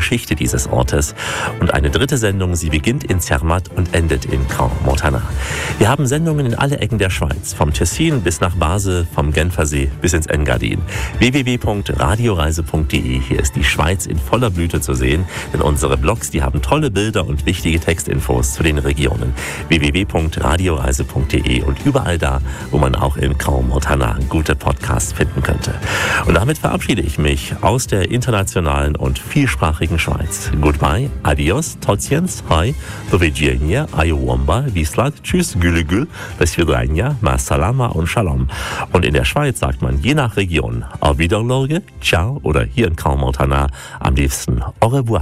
Geschichte dieses Ortes. Und eine dritte Sendung, sie beginnt in Zermatt und endet in Crans-Montana. Wir haben Sendungen in alle Ecken der Schweiz, vom Tessin bis nach Basel, vom Genfersee bis ins Engadin. www.radioreise.de, hier ist die Schweiz in voller Blüte zu sehen, denn unsere Blogs, die haben tolle Bilder und wichtige Textinfos zu den Regionen. www.radioreise.de und überall da, wo man auch in Crans-Montana gute Podcasts finden könnte. Und damit verabschiede ich mich aus der internationalen und vielsprachigen Schweiz. Goodbye, adios, totsiens, hi, do widzenia, ayowamba, wislat, tschüss, güle gül, do svidania, ma salama und shalom. Und in der Schweiz sagt man je nach Region auf Wiedersehen, ciao oder hier in Crans-Montana am liebsten au revoir.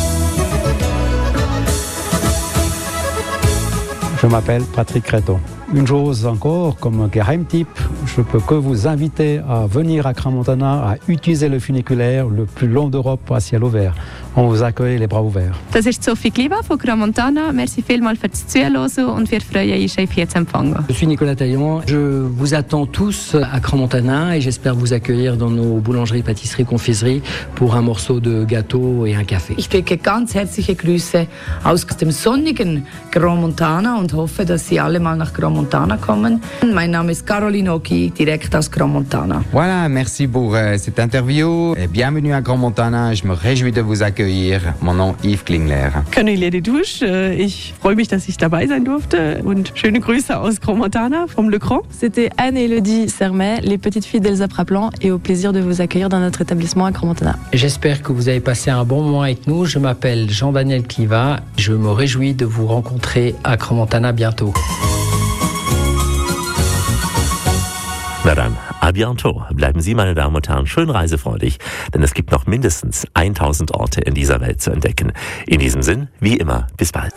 Je m'appelle Patrick Créton. Une chose encore, comme Geheimtipp, je peux que vous inviter à venir à Crans-Montana, à utiliser le funiculaire le plus long d'Europe à ciel ouvert. On vous accueille les bras ouverts. Das ist Sophie Kliva von Crans-Montana. Merci vielmals fürs Zuhören und wir freuen uns, euch hier zu empfangen. Je suis Nicolas Taillant. Je vous attends tous à Crans-Montana et j'espère vous accueillir dans nos boulangeries, pâtisseries, confiseries pour un morceau de gâteau et un café. Ich schicke ganz herzliche Grüße aus dem sonnigen Crans-Montana und hoffe, dass Sie alle mal nach Crans-Montana kommen. Mein Name ist Caroline Oki, direkt aus Crans-Montana. Voilà, merci pour cette interview. Et bienvenue à Crans-Montana. Je me réjouis de vous accueillir. Mon nom Yves Klingler. Cornelia Dédouche, ich freue mich, dass ich dabei sein durfte und schöne Grüße aus Crans-Montana, vom Le Cran. C'était Anne-Élodie Sermet, les petites filles d'Elsa Praplan et au plaisir de vous accueillir dans notre établissement à Crans-Montana. J'espère que vous avez passé un bon moment avec nous. Je m'appelle Jean-Daniel Kliva. Je me réjouis de vous rencontrer à Crans-Montana bientôt. Na dann, à bientôt. Bleiben Sie, meine Damen und Herren, schön reisefreudig, denn es gibt noch mindestens 1000 Orte in dieser Welt zu entdecken. In diesem Sinn, wie immer, bis bald.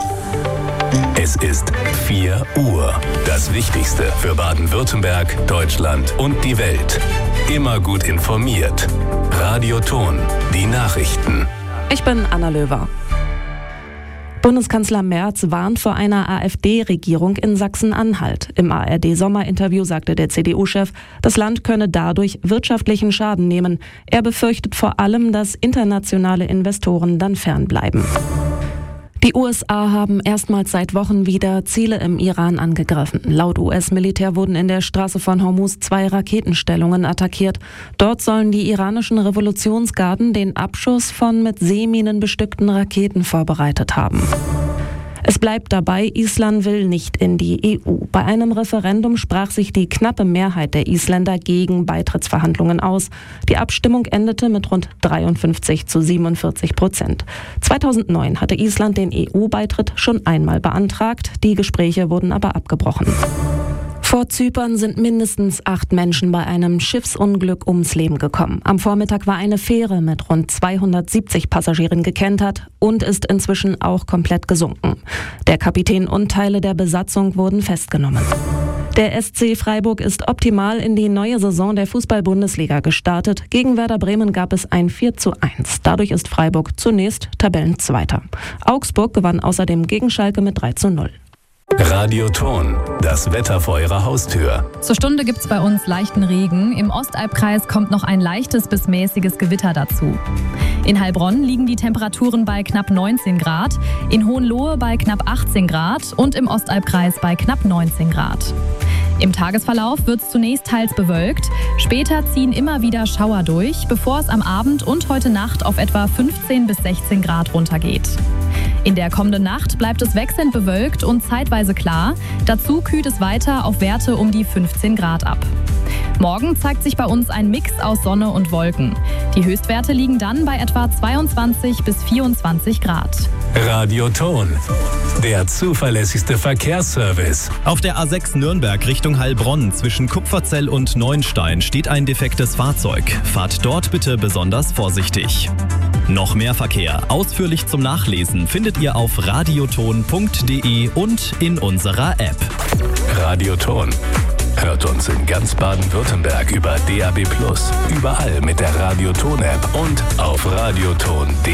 Es ist 4 Uhr. Das Wichtigste für Baden-Württemberg, Deutschland und die Welt. Immer gut informiert. Radio Ton, die Nachrichten. Ich bin Anna Löwer. Bundeskanzler Merz warnt vor einer AfD-Regierung in Sachsen-Anhalt. Im ARD-Sommerinterview sagte der CDU-Chef, das Land könne dadurch wirtschaftlichen Schaden nehmen. Er befürchtet vor allem, dass internationale Investoren dann fernbleiben. Die USA haben erstmals seit Wochen wieder Ziele im Iran angegriffen. Laut US-Militär wurden in der Straße von Hormuz 2 Raketenstellungen attackiert. Dort sollen die iranischen Revolutionsgarden den Abschuss von mit Seeminen bestückten Raketen vorbereitet haben. Es bleibt dabei, Island will nicht in die EU. Bei einem Referendum sprach sich die knappe Mehrheit der Isländer gegen Beitrittsverhandlungen aus. Die Abstimmung endete mit rund 53-47%. 2009 hatte Island den EU-Beitritt schon einmal beantragt. Die Gespräche wurden aber abgebrochen. Vor Zypern sind mindestens 8 Menschen bei einem Schiffsunglück ums Leben gekommen. Am Vormittag war eine Fähre mit rund 270 Passagieren gekentert und ist inzwischen auch komplett gesunken. Der Kapitän und Teile der Besatzung wurden festgenommen. Der SC Freiburg ist optimal in die neue Saison der Fußball-Bundesliga gestartet. Gegen Werder Bremen gab es ein 4:1. Dadurch ist Freiburg zunächst Tabellenzweiter. Augsburg gewann außerdem gegen Schalke mit 3:0. Radio Ton, das Wetter vor Ihrer Haustür. Zur Stunde gibt's bei uns leichten Regen. Im Ostalbkreis kommt noch ein leichtes bis mäßiges Gewitter dazu. In Heilbronn liegen die Temperaturen bei knapp 19 Grad, in Hohenlohe bei knapp 18 Grad und im Ostalbkreis bei knapp 19 Grad. Im Tagesverlauf wird es zunächst teils bewölkt, später ziehen immer wieder Schauer durch, bevor es am Abend und heute Nacht auf etwa 15 bis 16 Grad runtergeht. In der kommenden Nacht bleibt es wechselnd bewölkt und zeitweise klar. Dazu kühlt es weiter auf Werte um die 15 Grad ab. Morgen zeigt sich bei uns ein Mix aus Sonne und Wolken. Die Höchstwerte liegen dann bei etwa 22 bis 24 Grad. Radio Ton, der zuverlässigste Verkehrsservice. Auf der A6 Nürnberg Richtung Heilbronn zwischen Kupferzell und Neuenstein steht ein defektes Fahrzeug. Fahrt dort bitte besonders vorsichtig. Noch mehr Verkehr, ausführlich zum Nachlesen, findet ihr auf radioton.de und in unserer App. Radio Ton. Hört uns in ganz Baden-Württemberg über DAB+, überall mit der Radio Ton App und auf radioton.de.